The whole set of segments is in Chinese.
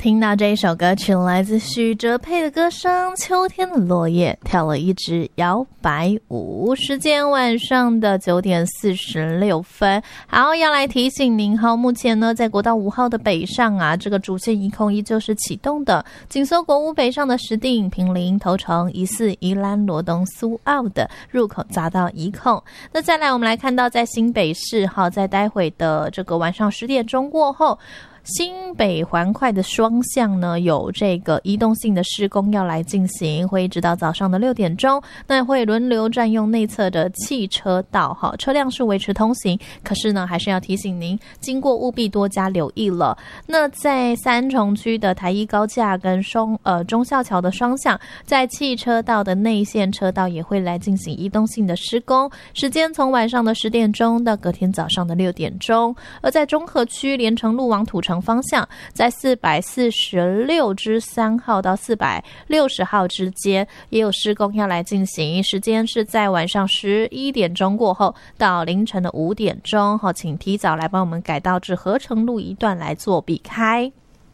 听到这一首歌曲来自许哲佩的歌声《秋天的落叶》，跳了一支摇摆舞。时间晚上的9点46分。好，要来提醒您目前呢在国道5号的北上这个主线一控依旧是启动的，紧搜国五北上的石碇、坪林、头城、宜4、宜兰、罗东、苏澳的入口匝道一控。那再来我们来看到在新北市在待会的这个晚上10点钟过后，新北环快的双向呢有这个移动性的施工要来进行，会一直到早上的6点钟，那会轮流占用内侧的汽车道车辆是维持通行，可是呢还是要提醒您经过务必多加留意了。那在三重区的台一高架跟忠孝桥的双向，在汽车道的内线车道也会来进行移动性的施工，时间从晚上的10点钟到隔天早上的6点钟。而在中和区连城路往土城方向，在446之3号到460号之间也有施工要来进行，时间是在晚上11点钟过后到凌晨的5点钟，请提早来帮我们改道至合成路一段来做避开。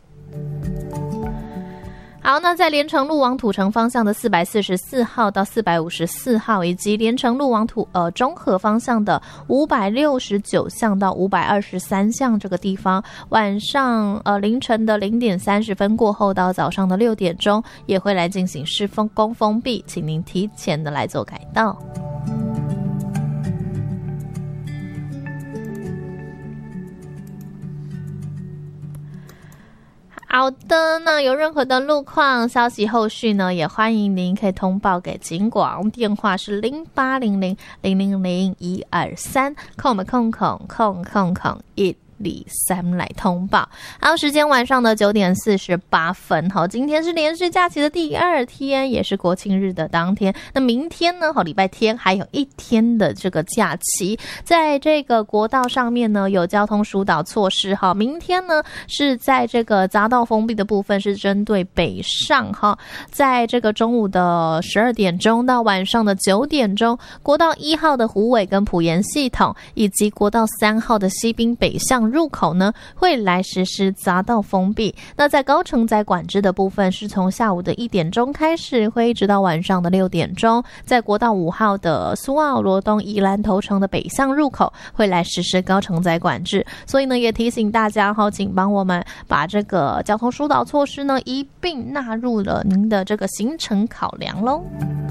好，那在连城路往土城方向的444号到454号，以及连城路往中和方向的569巷到523巷这个地方，晚上凌晨的0点30分过后到早上的6点钟也会来进行施工封闭，请您提前的来做改道。好的，那有任何的路况消息后续呢，也欢迎您可以通报给警广，电话是0800000123，空123来通报。好，时间晚上的9点48分。好，今天是连续假期的第2天，也是国庆日的当天。那明天呢，礼拜天还有1天的这个假期，在这个国道上面呢有交通疏导措施。好，明天呢是在这个匝道封闭的部分是针对北上在这个中午的12点钟到晚上的9点钟，国道1号的虎尾跟埔盐系统，以及国道3号的西滨北向入口呢会来实施匝道封闭。那在高承载管制的部分是从下午的1点钟开始，会一直到晚上的6点钟，在国道5号的苏澳、罗东、宜兰、头城的北向入口会来实施高承载管制。所以呢也提醒大家请帮我们把这个交通疏导措施呢一并纳入了您的这个行程考量咯。